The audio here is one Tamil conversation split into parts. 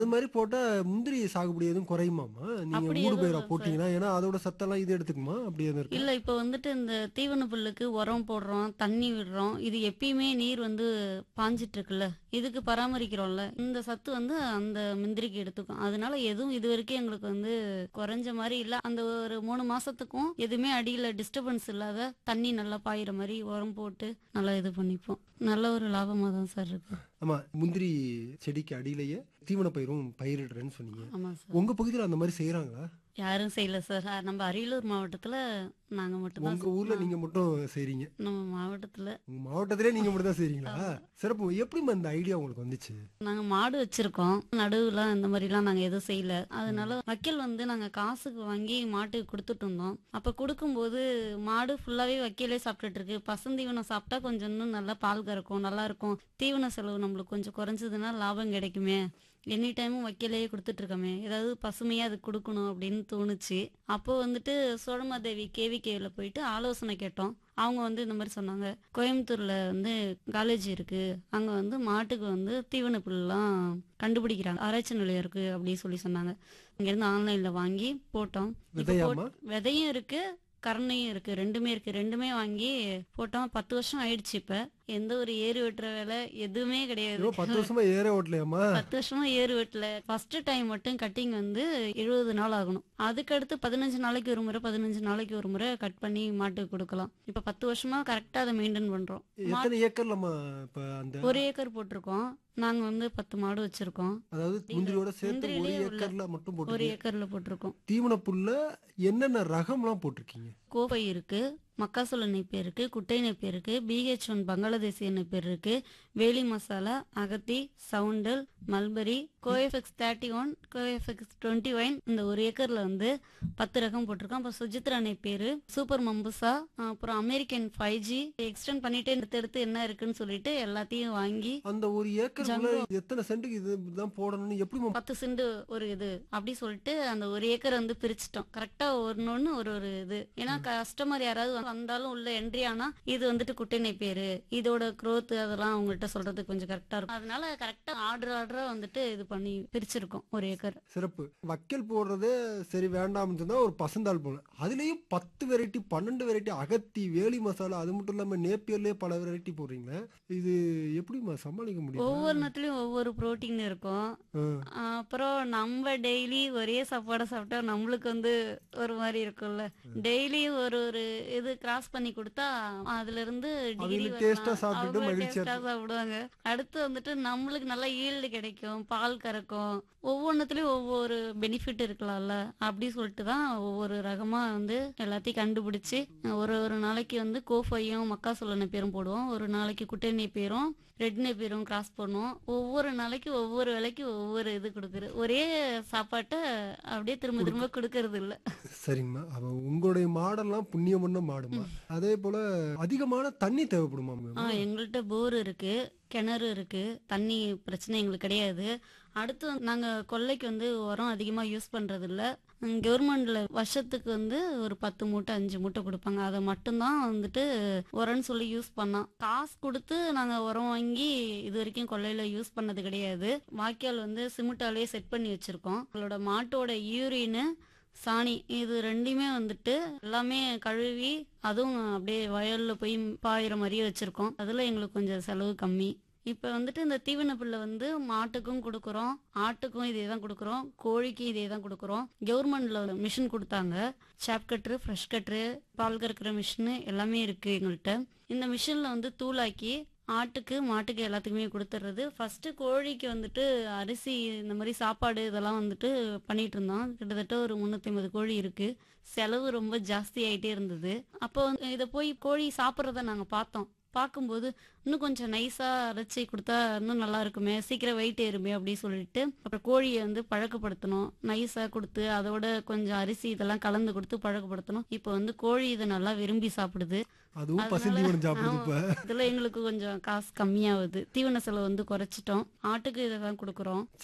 அது மாரி போட்டா முந்திரி சாகுபடி எதுவும் குறையுமாம்மா? நீங்க அப்படி எதுவும் ஊடுபயிரா இல்ல சார். போட்டீங்கன்னா, ஏன்னா அதோட சத்தெல்லாம் இது எடுத்துக்குமா? அப்படி எதுவும் இருக்கா? இல்ல இப்ப வந்துட்டு இந்த தீவன புல்லுக்கு உரம் போடுறோம், தண்ணி விடுறோம். இது எப்பயுமே நீர் வந்து பாய்ஞ்சிட்டு இருக்குல்ல. இதுக்கு பராமரிக்கிறோம்ல. இந்த சத்து வந்து அந்த முந்திரிக்கு எடுத்துக்கும். அதனால எதுவும் இதுவரைக்கும் எங்களுக்கு வந்து குறைஞ்ச மாரி இல்ல. அந்த ஒரு 3 மாசத்துக்கும் எதுவுமே அடியில டிஸ்டர்பன்ஸ் இல்லாத தண்ணி நல்லா பாயிற மாரி உரம் போட்டு நல்லா இது பண்ணிப்போம். நல்ல ஒரு லாபமா தான் சார் இருக்கு. ஆமா. முந்திரி செடிக்கு அடியிலேயே தீவன பயிரும் பயிரிடுறேன்னு சொன்னீங்க. ஆமா சார். உங்க பகுதியில அந்த மாரி செய்றாங்களா? யாரும் செய்யல சார். நம்ம அரியலூர் மாவட்டத்துல நாங்க மட்டும் தான் உங்க ஊர்ல நீங்க மட்டும் செய்றீங்க. நம்ம மாவட்டத்துல. உங்க மாவட்டத்திலே நீங்க மட்டும் தான் செய்றீங்களா? ஆமா. சிறப்பு. எப்படிம்மா இந்த ஐடியா உங்களுக்கு வந்துச்சு? நாங்க மாடு வச்சிருக்கோம். நடுவுலாம் இந்த மாதிரிலாம் நாங்க எதுவும் செய்யல. அதனால வைக்கல் வந்து நாங்க காசுக்கு வாங்கி மாட்டுக்கு குடுத்துட்டு இருந்தோம். அப்ப குடுக்கும்போது மாடு ஃபுல்லாவே வைக்கோலே சாப்பிட்டுட்டு இருக்கு. பசுந்தீவனம் சாப்பிட்டா கொஞ்சம் இன்னும் நல்லா பால் கறக்கும், நல்லா இருக்கும். தீவன செலவு நம்மளுக்கு கொஞ்சம் குறைஞ்சதுன்னா லாபம் கிடைக்குமே. எனி டைமும் வைக்கோலையே குடுத்துட்டு இருக்கோமே. ஏதாவது பசுமையா அதுக்கு குடுக்கணும் அப்படின்னு தோணுச்சு. அப்போ வந்துட்டு சோழமாதேவி கேவிகேல போயிட்டு ஆலோசனை கேட்டோம். அவங்க வந்து இந்த மாதிரி சொன்னாங்க. கோயம்புத்தூர்ல வந்து காலேஜ் இருக்கு. அங்க வந்து மாட்டுக்கு வந்து தீவன புல்லாம் கண்டுபிடிக்கிறாங்க. ஆராய்ச்சி நிலையம் இருக்கு அப்படின்னு சொல்லி சொன்னாங்க. இங்கிருந்து ஆன்லைன்ல வாங்கி போட்டோம். இப்ப விதையாம்மா? விதையும் இருக்கு, கரணையும் இருக்கு. 2மே இருக்கு. 2மே வாங்கி போட்டோம். 10 வருஷம் ஆயிடுச்சு இப்ப. எந்த ஒரு ஏறு வெட்டுற வேலை எதுவுமே கிடையாது. ஐயோ! 10 வருஷமா ஏரே ஓட்டலையாம்மா? 10 வருஷமா ஏறு வெட்டல. ஃபர்ஸ்ட் டைம் மட்டும் கட்டிங் வந்து 70 நாள் ஆகணும். அதுக்கடுத்து 15 நாளைக்கு ஒரு முறை 15 நாளைக்கு ஒரு முறை கட் பண்ணி மாட்டுக்கு கொடுக்கலாம். இப்ப 10 வருஷமா கரெக்டா அதை மெயின்டைன் பண்றோம். எத்தனை ஏக்கர்லம்மா இப்ப அந்த 1 ஏக்கர் போட்டிருக்கோம். நாங்க வந்து 10 மாடு வச்சிருக்கோம். அதாவது முந்திரியோட சேர்த்து 1 முந்திரியிலே உள்ள ஏக்கர்ல மட்டும் 1 போட்டிருக்கீங்க. ஏக்கர்ல போட்டிருக்கோம். தீவன புல்ல என்னென்ன ரகம்லாம் போட்டிருக்கீங்க? கோவை இருக்கு, மக்காசோள நெப்பேர் இருக்கு, குட்டை நெப்பேர் இருக்கு, BH1 பங்களாதேசிய நெப்பேர் இருக்கு, வேலி மசாலா, அகத்தி, சவுண்டல், மல்பரி, கோஎஃப்எக்ஸ் 31, கோஎஃப்எக்ஸ் 21 இந்த 1 ஏக்கர்ல வந்து 10 ரகம் போட்டிருக்கோம். அப்புறம் சுஜித்ரா நெப்பேர், சூப்பர் மம்புசா, அப்புறம் அமெரிக்கன் 5G எக்ஸ்டெண்ட் பண்ணிட்டே எடுத்து என்ன இருக்குன்னு சொல்லிட்டு எல்லாத்தையும் வாங்கி அந்த 1 ஏக்கருக்குள்ள எத்தனை சென்ட்டுக்கு இதுதான் போடணும்னு எப்படிம்மா? 10 சென்ட் ஒரு இது அப்படி சொல்லிட்டு அந்த 1 ஏக்கர் வந்து பிரிச்சுட்டோம். கரெக்டா ஒன்னு ஒரு ஒரு இது. ஏன்னா கஸ்டமர் யாராவது வந்தாலும் உள்ள என்ட்ரி ஆனா இது வந்துட்டு குட்டை பேரு இதோட growth அதெல்லாம் அவங்கள்ட்ட சொல்றதுக்கு கொஞ்சம் கரெக்டா இருக்கும். அதனால கரெக்டா ஆர்டரா வந்துட்டு இது பண்ணி பிரிச்சிருக்கோம் 1 ஏக்கர். சிறப்பு. வைக்கல் போடுறதே சரி வேண்டாம்னு சொன்னா ஒரு பசந்தாள் போல. அதுலயும் 10 வெரைட்டி 12 வெரைட்டி அகத்தி, வேலி மசாலா அது மட்டும் இல்லாம நேப்பியர்லயே பல வெரைட்டி போடுறீங்களே. இது எப்படிம்மா சமாளிக்க முடியும்? ஒவ்வொருத்திலயும் ஒவ்வொரு புரோட்டீன் இருக்கும். அப்புறம் நம்ம டெய்லி ஒரே சாப்பாடை சாப்பிட்டா நம்மளுக்கு வந்து ஒரு மாதிரி இருக்கும்ல. டெய்லியும் ஒரு ஒரு இது கிராஸ் பண்ணி கொடுத்தா அதுல இருந்து டிகிரி அவங்களுக்கு டேஸ்டா சாப்பிட்டுட்டு அவங்க மகிழ்ச்சியா டேஸ்டா சாப்பிடுவாங்க. அடுத்து வந்துட்டு நம்மளுக்கு நல்ல ஈல்டு கிடைக்கும், பால் கறக்கும். ஒவ்வொன்றுத்துலயும் ஒவ்வொரு பெனிஃபிட் இருக்கலாம்ல. அப்படி சொல்லிட்டு தான் ஒவ்வொரு ரகமா வந்து எல்லாத்தையும் கண்டுபிடிச்சு ஒரு ஒரு நாளைக்கு வந்து கோஃபையும் மக்காசோள நெப்பேரும் போடுவோம். ஒரு நாளைக்கு குட்டை நெப்பேரும் ரெட் நெப்பேரும் கிராஸ் பண்ணுவோம். ஒவ்வொரு நாளைக்கு ஒவ்வொரு வேலைக்கு ஒவ்வொரு இது கொடுக்குறது. ஒரே சாப்பாட்டை அப்படியே திரும்ப திரும்ப கொடுக்கறது இல்ல. சரிங்கம்மா. அப்ப உங்களுடைய மாடெல்லாம் புண்ணியம் பண்ண மாடுமா? அதே போல அதிகமான தண்ணி தேவைப்படுமா? எங்கள்கிட்ட போர் இருக்கு, கிணறு இருக்கு, தண்ணி பிரச்சனை எங்களுக்கு கிடையாது. அடுத்து நாங்க கொல்லைக்கு வந்து உரம் அதிகமா யூஸ் பண்றது இல்ல. கவர்மெண்ட்ல வருஷத்துக்கு வந்து ஒரு 10 மூட்டை 5 மூட்டை கொடுப்பாங்க. அதை மட்டும்தான் வந்துட்டு உரம்னு சொல்லி யூஸ் பண்ணோம். காசு கொடுத்து நாங்க உரம் வாங்கி இது வரைக்கும் கொல்லையில யூஸ் பண்ணது கிடையாது. வாய்க்கால் வந்து சிமெண்டாலே செட் பண்ணி வச்சிருக்கோம். எங்களோட மாட்டோட யூரின் சாணி இது 2மே வந்துட்டு எல்லாமே கழுவி அதுவும் அப்படியே வயல்ல போய் பாயிற மாதிரியே வச்சிருக்கோம். அதுல எங்களுக்கு கொஞ்சம் செலவு கம்மி. இப்ப வந்துட்டு இந்த தீவன புல்ல வந்து மாட்டுக்கும் கொடுக்கறோம், ஆட்டுக்கும் இதே தான் கொடுக்கறோம், கோழிக்கும் இதே தான் கொடுக்கறோம். கவர்மெண்ட்ல மிஷின் கொடுத்தாங்க. சாப் கட்டரு, ஃப்ரெஷ் கட்டரு, பால் கறக்கிற மிஷின் எல்லாமே இருக்கு எங்கள்கிட்ட. இந்த மிஷின்ல வந்து தூளாக்கி ஆட்டுக்கு மாட்டுக்கு எல்லாத்துக்குமே கொடுத்துறது. ஃபர்ஸ்ட் கோழிக்கு வந்துட்டு அரிசி இந்த மாதிரி சாப்பாடு இதெல்லாம் வந்துட்டு பண்ணிட்டு இருந்தோம். கிட்டத்தட்ட ஒரு 350 கோழி இருக்கு. செலவு ரொம்ப ஜாஸ்தி ஆயிட்டே இருந்தது. அப்போ இதை போய் கோழி சாப்பிட்றத நாங்க பார்த்தோம். பார்க்கும்போது இன்னும் கொஞ்சம் நைஸா அரைச்சி கொடுத்தா இன்னும் நல்லா இருக்குமே, சீக்கிரம் வெயிட் ஏறுமே அப்படின்னு சொல்லிட்டு அப்புறம் கோழியை வந்து பழக்கப்படுத்தணும். நைஸா கொடுத்து அதோட கொஞ்சம் அரிசி இதெல்லாம் கலந்து கொடுத்து பழக்கப்படுத்தணும். இப்போ வந்து கோழி இதை நல்லா விரும்பி சாப்பிடுது. அதுவும் பசுந்தீவனம் சாப்பிடுது இப்ப. இதுல எங்களுக்கு கொஞ்சம் காசு கம்மியாகுது. தீவன செலவு வந்து குறைச்சிட்டோம். ஆட்டுக்கு இதை தான் கொடுக்குறோம். சரிங்க.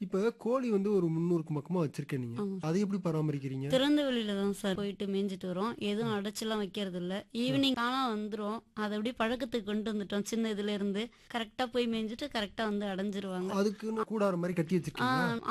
இப்ப கோழி வந்து ஒரு 300க்கு பக்கமா வச்சிருக்கேன் நீங்க. ஆமா. அதை எப்படி பராமரிக்கிறீங்க? திறந்த வெளியில தான் சார் போயிட்டு மேய்ஞ்சிட்டு வரோம். எதுவும் அடைச்சுலாம் வைக்கிறது இல்ல. ஈவினிங் ஆனா வந்துரும். அதை அப்படியே பழக்கத்துக்கு கொண்டு வந்துட்டோம் சின்ன இதுல இருந்து. கரெக்டா போய் மேய்ஞ்சிட்டு கரெக்டா வந்து அடைஞ்சிருவாங்க. அதுக்குன்னு கூடாரம் மாரி கட்டி வச்சிருக்கீங்களா?